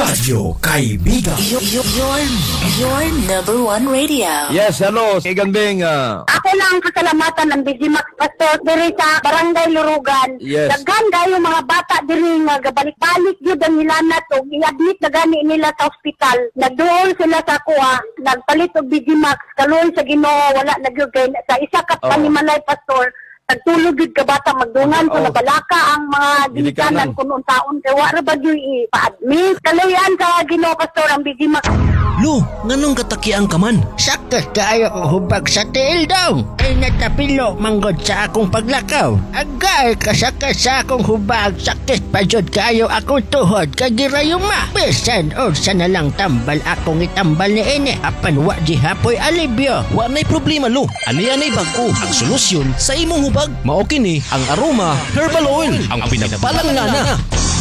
Radyo Kaibigan. Your number one radio. Yes, hello. Iganding. Ako lang kasalamatan ng Bizimax Pastor diri sa Barangay Lurugan. Yes. Daghan kayo mga bata diri nga gabalik-balik gyud ang nilanat og i-admit na gani nila sa ospital. Nagduol sila sa kuha, nagpalit og Bizimax kaloy sa Ginoo wala na gyud kay sa isa ka panimalay pastor. Nagtulog yun ka bata, magdungan ko na balaka ang mga ginikanan kung noong taon. Kaya wala ba yun ipa-admit? Kalayan sa Ginoo Pastor ang Bizimax. Lo, nganong katakiang ka man? Sakit kaayo ko hubag sa tiil daw. Ay natapilo manggod sa akong paglakaw. Agay kasakit sa akong hubag. Sakit pa jud kaayo akong tuhod kagirayuma. Bisan o sa nalang tambal akong itambal ni ine. Apan wa di hapoy alibyo. Wa na'y problema lo. Ani-anay bago ang solusyon sa imong hubag. Mao kini ang Aroma Herbal Oil, ang pinagpalang ngana.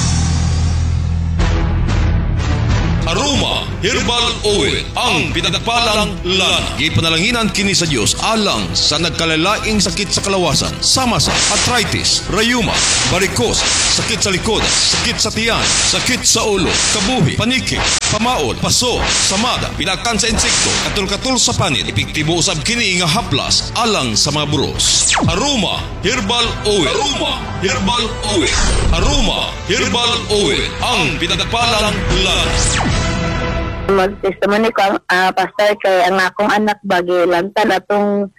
Aroma Herbal Oil, ang pinagpalang lana. Ipanalanginan kini sa Dios alang sa nagkalalaing sakit sa kalawasan, sama sa arthritis, rayuma, varicose, sakit sa likod, sakit sa tiyan, sakit sa ulo, kabuhi, paniki, pamaol, paso, samada, pinakan sa insekto, katul-katul sa panit, epektibo usab kini nga haplas alang sa mga buros. Aroma Herbal Oil. Aroma Herbal Oil. Aroma Herbal Oil, ang pinagpalang lana. Mag-testimony ko pastor kay ang akong anak bagi lantan atong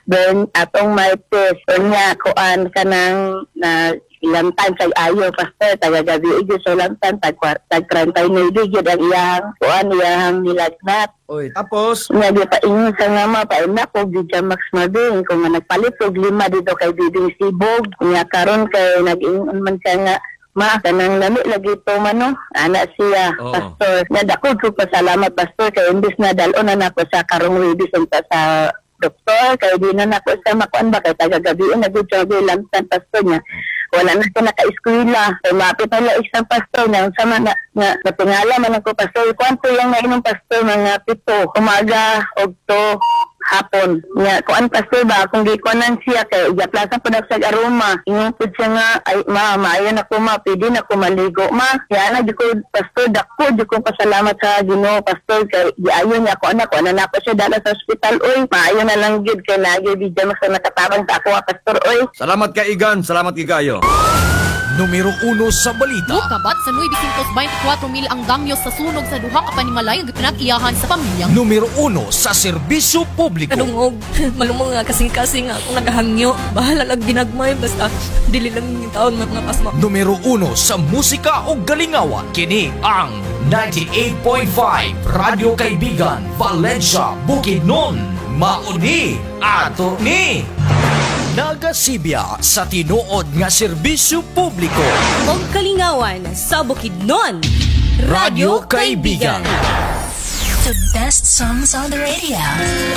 may test niya kuan kanang na lantan kay ayo pastor taga-gabi igyo sa lantan tag 39 gyud ang iyang kuan iyang nilagnat. Oy, tapos Nga di pa ingon sa nga mapaina ko Bizimax Mabing kung nga nagpalit og 5 dito kay Bibing Sibog nga karon kay nag-ingon man ka nga ma, kanang lami lagi po mano, anak siya, pastor. Nadako ko pasalamat, pastor, kaya imbis na dalon na ako sa karong ribis sa doktor, kaya di na ako sa makuan ba, kaya tagagabiin, nag-jobe lantan, pastor niya. Wala na siya naka-eskwila. Kaya mapit na isang pastor niya, sama na natingala man ako, pastor, kwanto yung nainom pastor, mga 7, umaga, og 2, hapon. Nga, kuan pastor ba, kung di kuanan siya, kaya iaplasan po na sa Aroma. Ingon po siya nga, ay maayo na ko pwede na ko maligo. Kaya na, di ko, pastor, dako, di ko pasalamat sa Ginoo, pastor, kaya iayo niya ko anak, kuanan na po siya dala sa ospital, oy, maayo na lang gid kaya lagi, di dyan mas nakatabang sa ako, pastor, oy. salamat ka Igan, salamat kayo. Numero 1 sa balita. Kabat sa 924,000 ang damyo sa sunog sa duha ka panimalay nga pinag-iyahan sa pamilya. Numero 1 sa serbisyo publiko. Kadungog, malumong nga kasing-kasing ako nagahangyo. Bahala lang ginagmay, basta dili lang yung taon mga pasma. Numero 1 sa musika o galingawan. Kini ang 98.5 Radyo Kaibigan, Valencia, Bukidnon. Mauni ato ni nagasibya sa tinuod nga serbisyo publiko. Og kalingawan sa Bukidnon. Radyo Kaibigan. The best songs on the radio.